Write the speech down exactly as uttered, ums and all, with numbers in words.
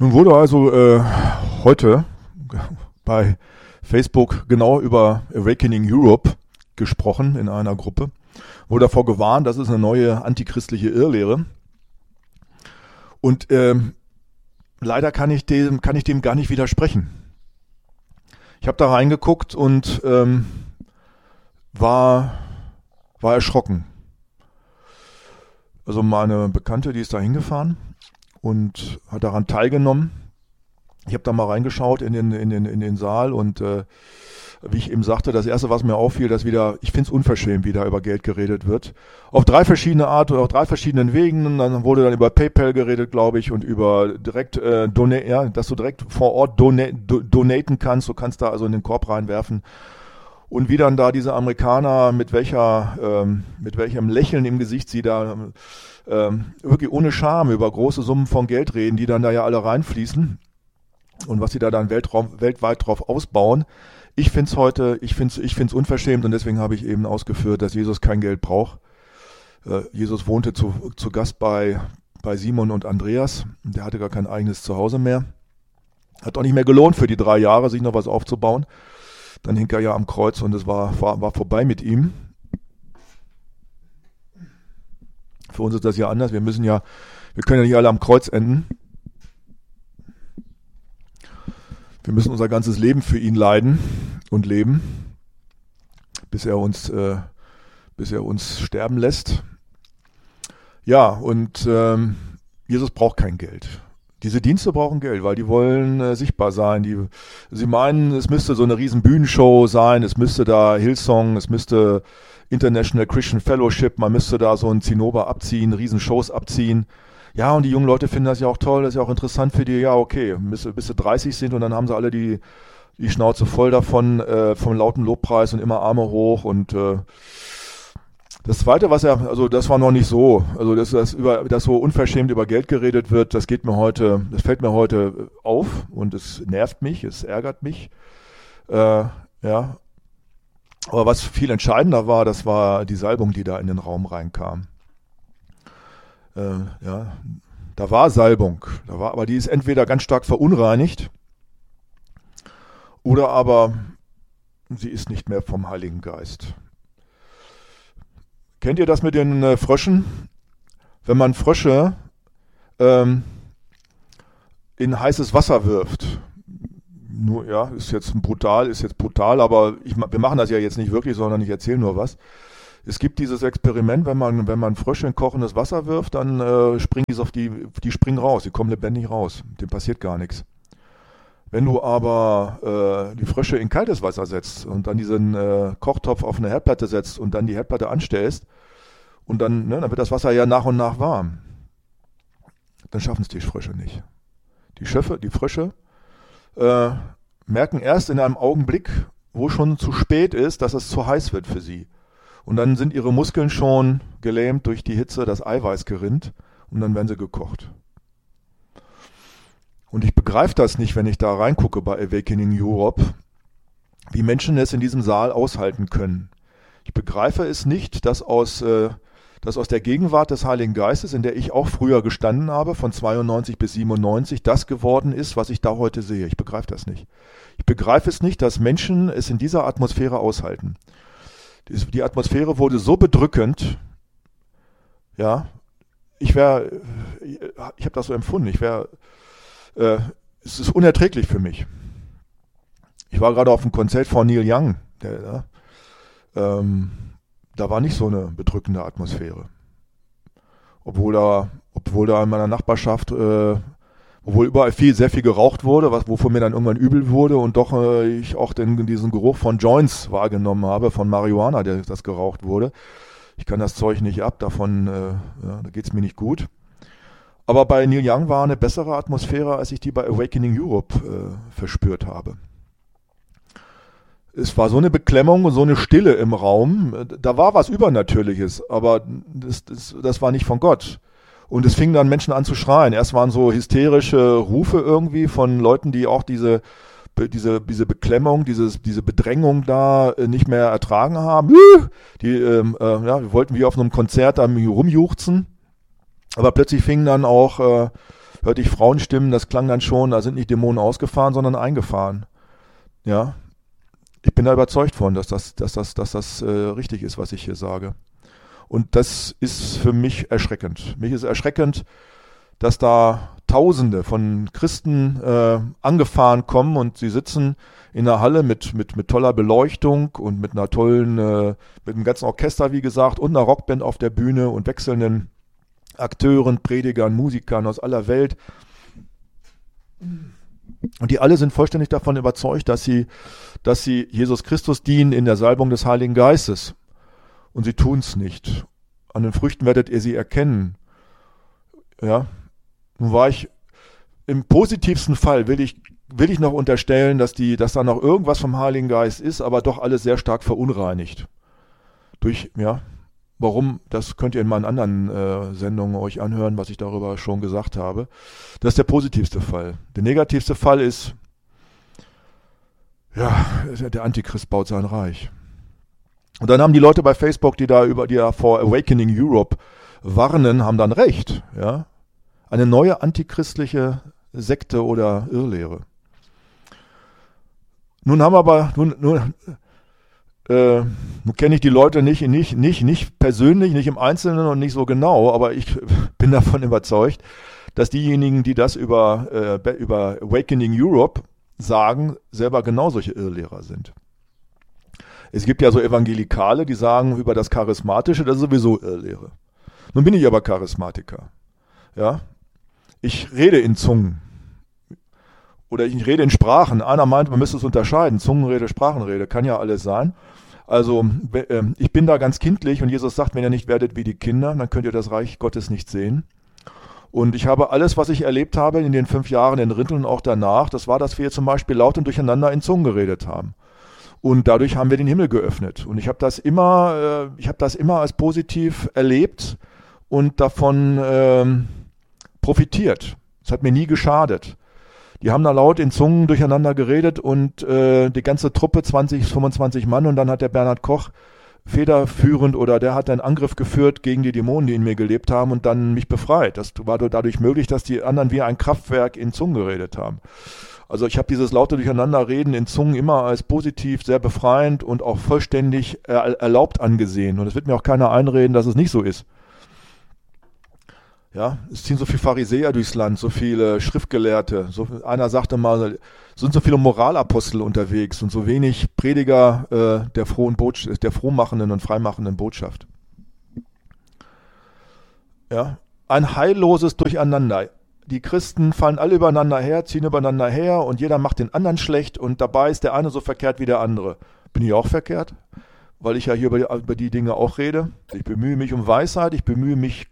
Nun wurde also äh, heute bei Facebook genau über Awakening Europe gesprochen in einer Gruppe, wurde davor gewarnt, das ist eine neue antichristliche Irrlehre. Und ähm, leider kann ich dem, kann ich dem gar nicht widersprechen. Ich habe da reingeguckt und ähm, war, war erschrocken. Also meine Bekannte, die ist da hingefahren und hat daran teilgenommen. Ich habe da mal reingeschaut in den, in den, in den Saal und äh, wie ich eben sagte, das Erste, was mir auffiel, dass wieder, ich finde es unverschämt, wie da über Geld geredet wird. Auf drei verschiedene Art oder auf drei verschiedenen Wegen. Dann wurde dann über PayPal geredet, glaube ich, und über direkt, äh, donate, ja, dass du direkt vor Ort donate, do, donaten kannst. Du kannst da also in den Korb reinwerfen. Und wie dann da diese Amerikaner, mit welcher, ähm, mit welchem Lächeln im Gesicht sie da ähm, wirklich ohne Scham über große Summen von Geld reden, die dann da ja alle reinfließen. Und was sie da dann Weltraum, weltweit drauf ausbauen. Ich finde es heute, ich finde es ich find's unverschämt und deswegen habe ich eben ausgeführt, dass Jesus kein Geld braucht. Äh, Jesus wohnte zu, zu Gast bei, bei Simon und Andreas. Der hatte gar kein eigenes Zuhause mehr. Hat auch nicht mehr gelohnt für die drei Jahre, sich noch was aufzubauen. Dann hing er ja am Kreuz und es war, war, war vorbei mit ihm. Für uns ist das ja anders. Wir müssen ja, wir können ja nicht alle am Kreuz enden. Wir müssen unser ganzes Leben für ihn leiden und leben, bis er uns, äh, bis er uns sterben lässt. Ja, und ähm, Jesus braucht kein Geld. Diese Dienste brauchen Geld, weil die wollen äh, sichtbar sein. Die, sie meinen, es müsste so eine riesen Bühnenshow sein, es müsste da Hillsong, es müsste International Christian Fellowship, man müsste da so einen Zinnober abziehen, riesen Shows abziehen. Ja, und die jungen Leute finden das ja auch toll, das ist ja auch interessant für die. Ja, okay, bis, bis sie dreißig sind und dann haben sie alle die, die Schnauze voll davon, äh, vom lauten Lobpreis und immer Arme hoch. Und äh, das Zweite, was er, also das war noch nicht so, also dass das über, dass so unverschämt über Geld geredet wird, das geht mir heute, das fällt mir heute auf und es nervt mich, es ärgert mich. Äh, ja, aber was viel entscheidender war, das war die Salbung, die da in den Raum reinkam. Äh, ja, da war Salbung, da war, aber die ist entweder ganz stark verunreinigt oder aber sie ist nicht mehr vom Heiligen Geist. Kennt ihr das mit den äh, Fröschen? Wenn man Frösche ähm, in heißes Wasser wirft, nur ja, ist jetzt brutal, ist jetzt brutal, aber ich, wir machen das ja jetzt nicht wirklich, sondern ich erzähle nur was. Es gibt dieses Experiment, wenn man, wenn man Frösche in kochendes Wasser wirft, dann äh, springen die auf die, die springen raus, die kommen lebendig raus, dem passiert gar nichts. Wenn du aber äh, die Frösche in kaltes Wasser setzt und dann diesen äh, Kochtopf auf eine Herdplatte setzt und dann die Herdplatte anstellst und dann, ne, dann wird das Wasser ja nach und nach warm. Dann schaffen es die Frösche nicht. Die Schöffe, die Frösche äh, merken erst in einem Augenblick, wo schon zu spät ist, dass es zu heiß wird für sie. Und dann sind ihre Muskeln schon gelähmt durch die Hitze, das Eiweiß gerinnt und dann werden sie gekocht. Und ich begreife das nicht, wenn ich da reingucke bei Awakening Europe, wie Menschen es in diesem Saal aushalten können. Ich begreife es nicht, dass aus, äh, dass aus der Gegenwart des Heiligen Geistes, in der ich auch früher gestanden habe, von zweiundneunzig bis siebenundneunzig, das geworden ist, was ich da heute sehe. Ich begreife das nicht. Ich begreife es nicht, dass Menschen es in dieser Atmosphäre aushalten. Die Atmosphäre wurde so bedrückend, ja, ich wäre, ich habe das so empfunden, ich wäre, äh, es ist unerträglich für mich. Ich war gerade auf einem Konzert von Neil Young, der, ähm, da war nicht so eine bedrückende Atmosphäre. Obwohl da, obwohl da in meiner Nachbarschaft, äh, obwohl überall viel, sehr viel geraucht wurde, was, wovon mir dann irgendwann übel wurde und doch äh, ich auch den, diesen Geruch von Joints wahrgenommen habe, von Marihuana, der das geraucht wurde. Ich kann das Zeug nicht ab, davon äh, ja, da geht's mir nicht gut. Aber bei Neil Young war eine bessere Atmosphäre, als ich die bei Awakening Europe äh, verspürt habe. Es war so eine Beklemmung und so eine Stille im Raum. Da war was Übernatürliches, aber das, das, das war nicht von Gott. Und es fingen dann Menschen an zu schreien. Erst waren so hysterische Rufe irgendwie von Leuten, die auch diese, diese, diese Beklemmung, dieses, diese Bedrängung da nicht mehr ertragen haben. Die ähm, äh, ja, wir wollten wie auf einem Konzert da rumjuchzen. Aber plötzlich fingen dann auch äh, hörte ich Frauenstimmen, das klang dann schon, da sind nicht Dämonen ausgefahren, sondern eingefahren. Ja, ich bin da überzeugt von, dass das, dass das, dass das äh, richtig ist, was ich hier sage. Und das ist für mich erschreckend. Mich ist erschreckend, dass da Tausende von Christen äh, angefahren kommen und sie sitzen in der Halle mit, mit, mit toller Beleuchtung und mit einer tollen, äh, mit einem ganzen Orchester, wie gesagt, und einer Rockband auf der Bühne und wechselnden Akteuren, Predigern, Musikern aus aller Welt. Und die alle sind vollständig davon überzeugt, dass sie, dass sie Jesus Christus dienen in der Salbung des Heiligen Geistes. Und sie tun es nicht. An den Früchten werdet ihr sie erkennen. Ja, nun war ich im positivsten Fall, will ich, will ich noch unterstellen, dass, die, dass da noch irgendwas vom Heiligen Geist ist, aber doch alles sehr stark verunreinigt. Durch, ja, warum, das könnt ihr in meinen anderen äh, Sendungen euch anhören, was ich darüber schon gesagt habe. Das ist der positivste Fall. Der negativste Fall ist, ja, der Antichrist baut sein Reich. Und dann haben die Leute bei Facebook, die da über die da vor Awakening Europe warnen, haben dann recht, ja. Eine neue antichristliche Sekte oder Irrlehre. Nun haben aber, nun, nun, äh, nun kenne ich die Leute nicht, nicht, nicht, nicht persönlich, nicht im Einzelnen und nicht so genau, aber ich bin davon überzeugt, dass diejenigen, die das über, äh, über Awakening Europe sagen, selber genau solche Irrlehrer sind. Es gibt ja so Evangelikale, die sagen über das Charismatische, das ist sowieso Irrlehre. Nun bin ich aber Charismatiker. Ja, ich rede in Zungen. Oder ich rede in Sprachen. Einer meint, man müsste es unterscheiden. Zungenrede, Sprachenrede, kann ja alles sein. Also ich bin da ganz kindlich und Jesus sagt, wenn ihr nicht werdet wie die Kinder, dann könnt ihr das Reich Gottes nicht sehen. Und ich habe alles, was ich erlebt habe in den fünf Jahren in Rinteln und auch danach, das war, dass wir zum Beispiel laut und durcheinander in Zungen geredet haben. Und dadurch haben wir den Himmel geöffnet. Und ich habe das immer, ich habe das immer als positiv erlebt und davon ähm, profitiert. Es hat mir nie geschadet. Die haben da laut in Zungen durcheinander geredet und äh, die ganze Truppe, zwanzig, fünfundzwanzig Mann, und dann hat der Bernhard Koch federführend oder der hat einen Angriff geführt gegen die Dämonen, die in mir gelebt haben und dann mich befreit. Das war dadurch möglich, dass die anderen wie ein Kraftwerk in Zungen geredet haben. Also ich habe dieses laute Durcheinanderreden in Zungen immer als positiv, sehr befreiend und auch vollständig er- erlaubt angesehen. Und es wird mir auch keiner einreden, dass es nicht so ist. Ja, es ziehen so viele Pharisäer durchs Land, so viele Schriftgelehrte. So, einer sagte mal, es sind so viele Moralapostel unterwegs und so wenig Prediger äh, der frohen Bots- der frohmachenden und freimachenden Botschaft. Ja, ein heilloses Durcheinander. Die Christen fallen alle übereinander her, ziehen übereinander her und jeder macht den anderen schlecht und dabei ist der eine so verkehrt wie der andere. Bin ich auch verkehrt? Weil ich ja hier über die, über die Dinge auch rede. Ich bemühe mich um Weisheit, ich bemühe mich